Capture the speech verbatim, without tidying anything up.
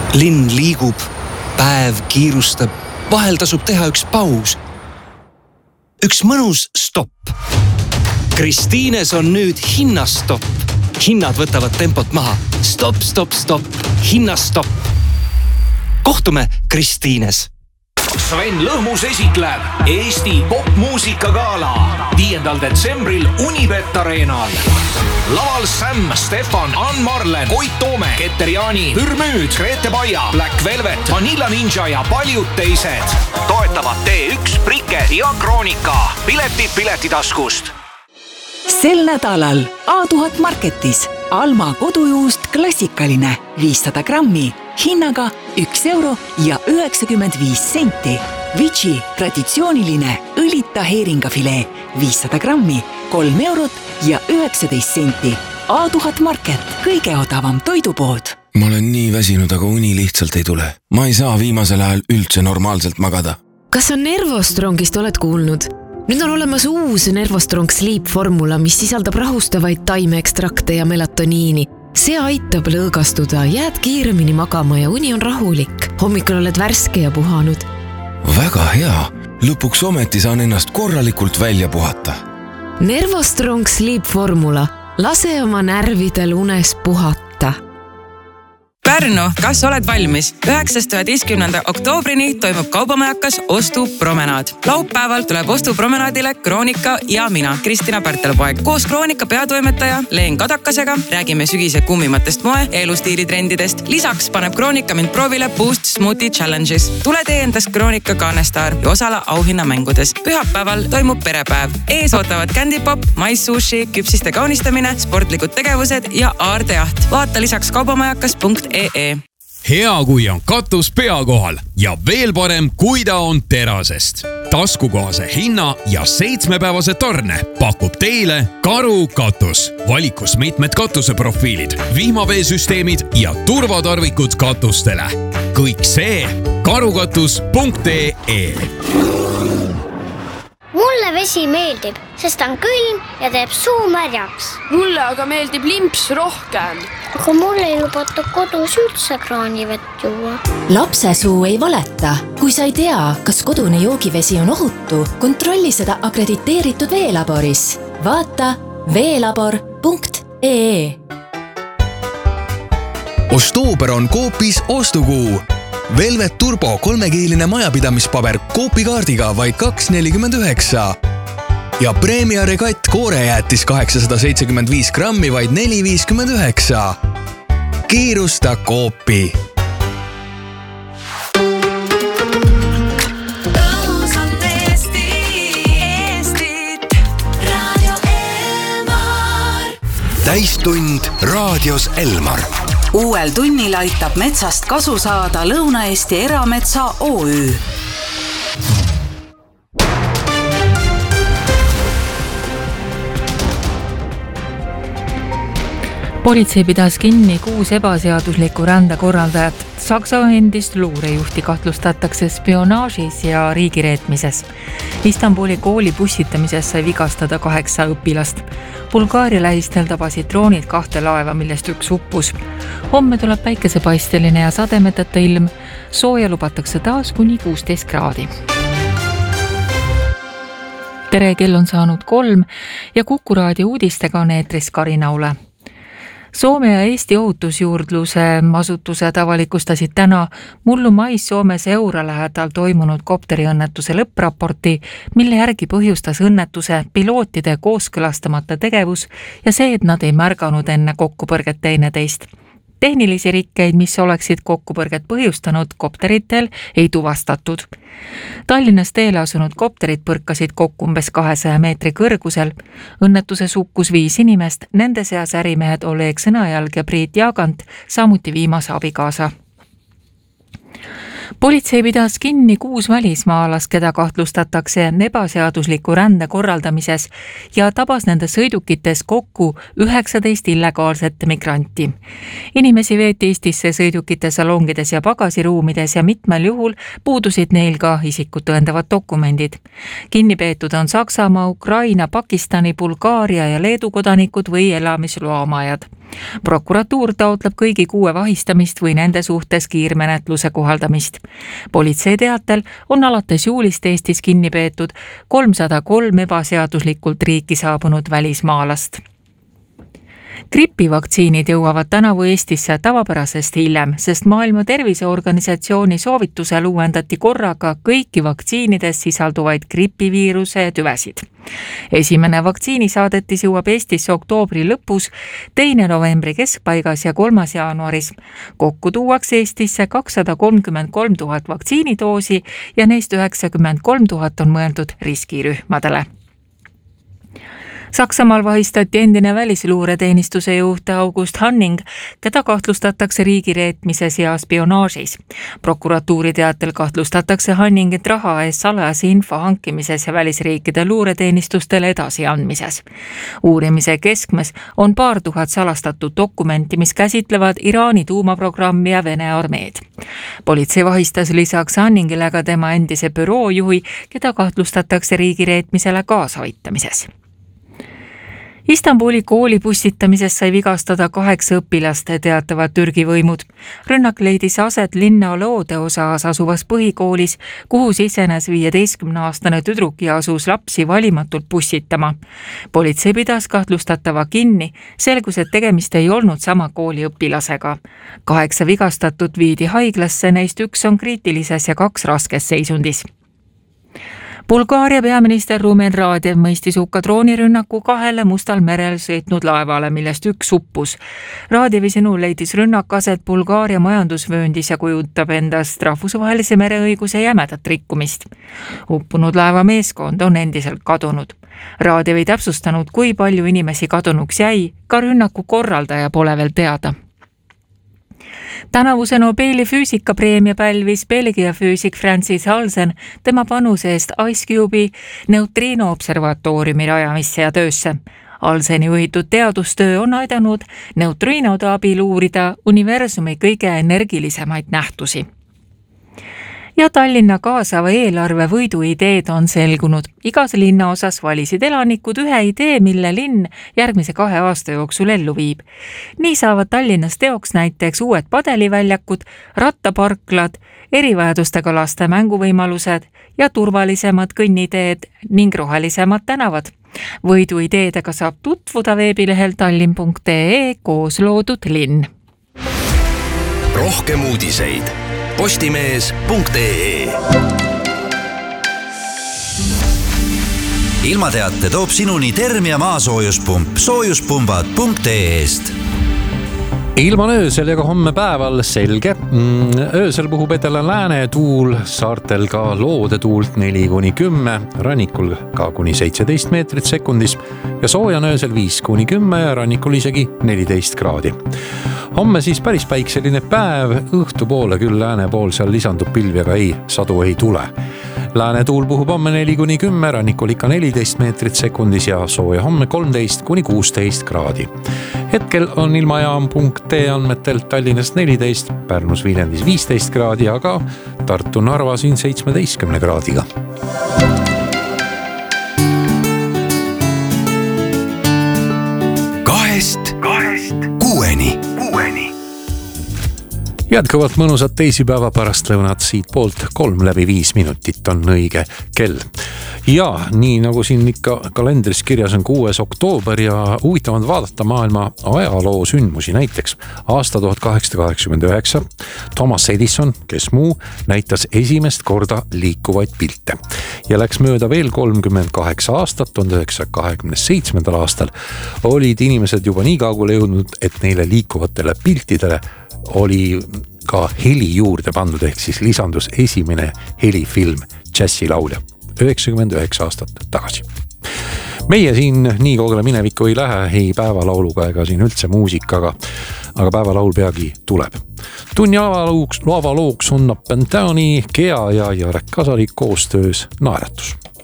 Linn liigub, päev kiirustab, vahel tasub teha üks paus. Üks mõnus stopp. Kristiines on nüüd hinnastopp. Hinnad võtavad tempot maha. Stopp, stopp, stopp. Hinnastopp. Kohtume Kristiines. Sven Lõhmus esitleb Eesti popmuusikagala viiendal detsembril Unibet Arenal. Laval Sam, Stefan, Ann Marlen, Koit Toome, Keter Jaani, Pürmüüd, Grete Paia, Black Velvet, Vanilla Ninja ja paljud teised. Toetavad T üks, Prike ja Kroonika. Piletid Piletitaskust. Sel nädalal A tuhat Marketis Alma kodujuust klassikaline viissada grammi hinnaga üks euro ja üheksakümmend viis senti. Vici traditsiooniline õlita heeringafilee viissada grammi kolm eurot ja üheksateist senti. A tuhat Market, kõige odavam toidupood. Ma olen nii väsinud, aga uni lihtsalt ei tule. Ma ei saa viimasel ajal üldse normaalselt magada. Kas sa Nervostrongist oled kuulnud? Nüüd on olemas uus Nervostrong Sleep formula, mis sisaldab rahustavaid taimeekstrakte ja melatoniini. See aitab lõõgastuda, jääd kiiremini magama ja uni on rahulik. Hommikul oled värske ja puhanud. Väga hea. Lõpuks ometi saan ennast korralikult välja puhata. Nervostrong Sleep formula. Lase oma närvidel unes puhata. Pärnu, kas oled valmis? üheksast üheteistkümnenda oktoobrini toimub kaubamajakas ostupromenaad. Laupäeval tuleb ostupromenaadile Kroonika ja mina, Kristina Pärtelpoeg. Koos Kroonika peatoimetaja Leen Kadakasega räägime sügise kummimatest moe ja elustiilitrendidest. Lisaks paneb Kroonika mind proovile Boost Smoothie Challenges. Tule tee endast Kroonika Kaanestaar ja osala auhinnamängudes. Pühapäeval toimub perepäev. Ees ootavad Candy Pop, maissushi, küpsiste kaunistamine, sportlikud tegevused ja aardejaht. Vaata lisaks kaubamajakas punkt ee. Hea, kui on katus pea kohal ja veel parem, kui ta on terasest. Taskukohase hinna ja seitsmepäevase tarne pakub teile Karu katus. Valikus mitmed katuseprofiilid, vihmaveesüsteemid ja turvatarvikud katustele. Kõik see karukatus punkt ee. Mulle vesi meeldib, sest on külm ja teeb suu märjaks. Mulle aga meeldib limps rohkem. Aga mulle lubata kodus üldse kraanivett juua. Lapse suu ei valeta. Kui sa ei tea, kas kodune joogivesi on ohutu, kontrolli seda akrediteeritud veelaboris. Vaata veelabor punkt ee. Ostoober on Coopis ostukuu. Velvet Turbo kolmekiiline majapidamispaber Coopi kaardiga vaid kaks nelikümmend üheksa. Ja Premia Regatt koorejäätis kaheksasada seitsekümmend viis grammi vaid neli viiskümmend üheksa. Kiirusta Coopi. Täistund raadios Elmar. Uuel tunnil aitab metsast kasu saada Lõuna-Eesti Erametsa O Ü. Politsei pidas kinni kuus ebaseaduslikku rändekorraldajat. Saksa endist luurejuhti kahtlustatakse spionaažis ja riigireetmises. Istanbuli kooli bussitamises sai vigastada kaheksa õpilast. Bulgaaria lähistel tabasid droonid kahte laeva, millest üks uppus. Homme tuleb päikesepaisteline ja sademeteta ilm. Sooja lubatakse taas kuni kuusteist kraadi. Tere, kell on saanud kolm ja Kuku raadio uudistega on eetris Karinaule. Soome ja Eesti ohutusjuurdluse asutused avalikustasid täna mullu mais Soomes Eura lähedal toimunud kopteriõnnetuse lõppraporti, mille järgi põhjustas õnnetuse pilootide kooskõlastamata tegevus ja see, et nad ei märganud enne kokkupõrget teineteist. Tehnilisi rikkeid, mis oleksid kokkupõrget põhjustanud kopteritel, ei tuvastatud. Tallinnas teele asunud kopterid põrkasid kokku umbes kahesaja meetri kõrgusel. Õnnetuses hukkus viis inimest, nende seas ärimehed Oleg Sõnajalg ja Priit Jaagant, samuti viimase abikaasa. Politsei pidas kinni kuus välismaalast, keda kahtlustatakse ebaseadusliku rände korraldamises ja tabas nende sõidukites kokku üheksateist illegaalset migranti. Inimesi veeti Eestisse sõidukite salongides ja pagasiruumides ja mitmel juhul puudusid neil ka isikut tõendavad dokumendid. Kinnipeetud on Saksamaa, Ukraina, Pakistani, Bulgaaria ja Leedu kodanikud või elamisloa omajad. Prokuratuur taotleb kõigi kuue vahistamist või nende suhtes kiirmenetluse kohaldamist. Politsei teatel on alates juulist Eestis kinni peetud kolmsada kolm ebaseaduslikult riiki saabunud välismaalast. Gripivaktsiinid jõuavad tänavu Eestisse tavapärasest hiljem, sest Maailma Terviseorganisatsiooni soovitusel uuendati korraga kõiki vaktsiinides sisalduvaid gripiviiruse tüvesid. Esimene vaktsiinisaadetis jõuab Eestisse oktoobri lõpus, teine novembri keskpaigas ja kolmas jaanuaris. Kokku tuuakse Eestisse kakssada kolmkümmend kolm tuhat vaktsiinidoosi ja neist üheksakümmend kolm tuhat on mõeldud riskirühmadele. Saksamaal vahistati endine välisluureteenistuse juht August Hanning, keda kahtlustatakse riigireetmises ja spionaažis. Prokuratuuri teatel kahtlustatakse Hanningit raha eest salajase info hankimises ja välisriikide luureteenistustele edasiandmises. Uurimise keskmes on paar tuhat salastatud dokumenti, mis käsitlevad Iraani tuumaprogrammi ja Vene armeed. Politsei vahistas lisaks Hanningile ka tema endise büroo juhi, keda kahtlustatakse riigireetmisele kaasaaitamises. Istanbuli kooli pussitamises sai vigastada kaheksa õpilast, teatavad Türgi võimud. Rünnak leidis aset linna loode osas asuvas põhikoolis, kuhu sisenes viieteistkümneaastane tüdruk ja asus lapsi valimatult pussitama. Politsei pidas kahtlustatava kinni, selgus, et tegemist ei olnud sama kooli õpilasega. Kaheksa vigastatut viidi haiglasse, neist üks on kriitilises ja kaks raskes seisundis. Bulgaaria peaminister Rumen Radev mõistis hukka droonirünnaku kahele Mustal merel sõitnud laevale, millest üks uppus. Radevi sõnul leidis rünnak aset Bulgaaria majandusvööndis ja kujutab endast rahvusvahelise mereõiguse jämedat rikkumist. Uppunud laeva meeskond on endiselt kadunud. Radev ei täpsustanud, kui palju inimesi kadunuks jäi, ka rünnaku korraldaja pole veel teada. Tänavuse Nobeli füüsikapreemia pälvis Belgia füüsik Francis Halsen tema panuse eest Ice Cube'i neutriino observatooriumi rajamisse ja töösse. Halseni juhitud teadustöö on aidanud neutriinode abil uurida universumi kõige energilisemaid nähtusi. Ja Tallinna kaasava eelarve võidu ideed on selgunud. Igas linna osas valisid elanikud ühe idee, mille linn järgmise kahe aasta jooksul ellu viib. Nii saavad Tallinnas teoks näiteks uued padeliväljakud, rattaparklad, erivajadustega laste mänguvõimalused ja turvalisemad kõnniteed ning rohelisemad tänavad. Võidu ideedega saab tutvuda veebilehel tallinn punkt ee koos loodud linn. Rohkem uudiseid postimees punkt ee. Ilmateate toob sinuni Termia maasoojuspump soojuspumbad punkt ee-st. Ilman öösel ja ka homme päeval selge. Öösel puhub etele lääne tuul, saartel ka loode tuult neli kuni kümme, rannikul ka kuni seitseteist meetrit sekundis ja soojan öösel viis kuni kümme ja rannikul isegi neliteist kraadi. Homme siis päris päikseline päev, õhtu poole küll lääne pool seal lisandub pilvi, aga ei, sadu ei tule. Lääne tuul puhub homme neli kuni kümme, rannikul ikka neliteist meetrit sekundis ja sooja homme kolmteist kuni kuusteist kraadi. Hetkel on ilmajaam punkt ee andmetel Tallinnas neliteist, Pärnus Viljandis viisteist kraadi, aga Tartu Narva siin seitsmeteistkümne kraadiga. Kahest, kahest, kuueni, kuueni. Jätkuvalt mõnusat teisipäeva pärast lõunat siit poolt kolm läbi viis minutit on õige kell. Ja nii nagu siin ikka kalendris kirjas on kuues oktoober ja huvitav on vaadata maailma ajaloo sündmusi, näiteks aasta tuhat kaheksasada kaheksakümmend üheksa Thomas Edison, kes muu, näitas esimest korda liikuvaid pilte ja läks mööda veel kolmkümmend kaheksa aastat, tuhande üheksasaja kahekümne seitsmendal aastal olid inimesed juba nii kaugele jõudnud, et neile liikuvatele piltidele oli ka heli juurde pandud, ehk siis lisandus esimene helifilm Džässilaulja üheksakümmend üheksa aastat tagasi. Meie siin nii kaugele minevikku ei lähe, ei päevalauluga ega siin üldse muusikaga, aga päevalaul peagi tuleb. Tunni lavalooks, lavalooks on Up and Downi, Kea ja Jarek Kasari koostöös Naeratus.